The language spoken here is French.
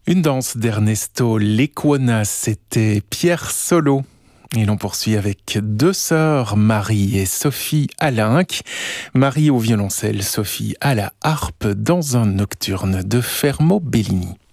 Une danse d'Ernesto Lecuona, c'était Pierre Solo. Et l'on poursuit avec deux sœurs, Marie et Sophie Alinck. Marie au violoncelle, Sophie à la harpe, dans un nocturne de Fermo Bellini.